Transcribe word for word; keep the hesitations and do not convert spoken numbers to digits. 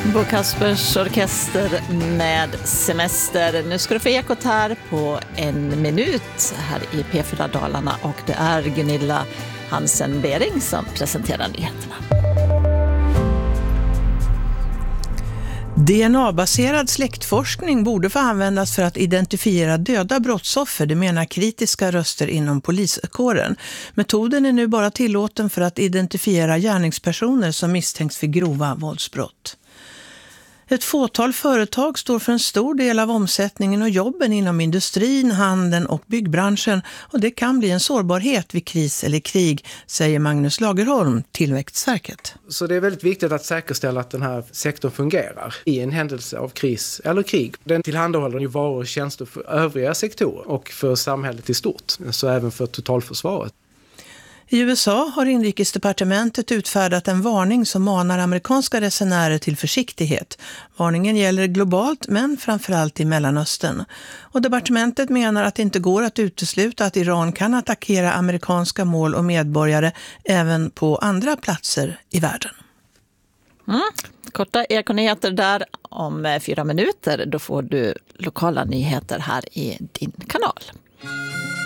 Bo Kaspers orkester med Semester. Nu ska du få ekot här på en minut här i P fyra Dalarna, och det är Gunilla Hansen-Bering som presenterar nyheterna. D N A-baserad släktforskning borde få användas för att identifiera döda brottsoffer, det menar kritiska röster inom poliskåren. Metoden är nu bara tillåten för att identifiera gärningspersoner som misstänks för grova våldsbrott. Ett fåtal företag står för en stor del av omsättningen och jobben inom industrin, handeln och byggbranschen, och det kan bli en sårbarhet vid kris eller krig, säger Magnus Lagerholm, Tillväxtverket. Så det är väldigt viktigt att säkerställa att den här sektorn fungerar i en händelse av kris eller krig. Den tillhandahåller ju varor och tjänster för övriga sektorer och för samhället i stort, så även för totalförsvaret. I U S A har inrikesdepartementet utfärdat en varning som manar amerikanska resenärer till försiktighet. Varningen gäller globalt, men framförallt i Mellanöstern. Och departementet menar att det inte går att utesluta att Iran kan attackera amerikanska mål och medborgare även på andra platser i världen. Mm. Korta ekonyheter där om fyra minuter. Då får du lokala nyheter här i din kanal.